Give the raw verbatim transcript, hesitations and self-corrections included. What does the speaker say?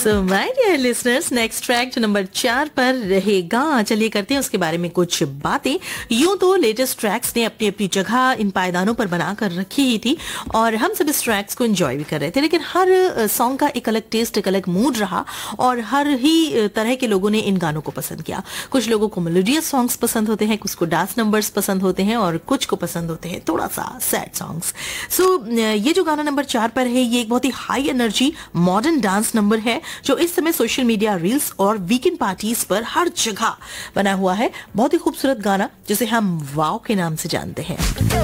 So my dear listeners, next track जो number चार पर रहेगा, चलिए करते हैं उसके बारे में कुछ बातें। यूं तो लेटेस्ट ट्रैक्स ने अपनी अपनी जगह इन पायदानों पर बनाकर रखी ही थी और हम सब इस ट्रैक्स को एंजॉय भी कर रहे थे, लेकिन हर सॉन्ग का एक अलग टेस्ट, एक अलग मूड रहा और हर ही तरह के लोगों ने इन गानों को पसंद किया। कुछ लोगों को मेलोडियस सॉन्ग्स पसंद होते हैं, कुछ को डांस नंबर्स पसंद होते हैं और कुछ को पसंद होते हैं थोड़ा सा सैड सॉन्ग्स। सो ये जो गाना नंबर चार पर है, ये एक बहुत ही high energy modern dance number है जो इस समय सोशल मीडिया रील्स और वीकेंड पार्टीज पर हर जगह बना हुआ है। बहुत ही खूबसूरत गाना जिसे हम वाव के नाम से जानते हैं।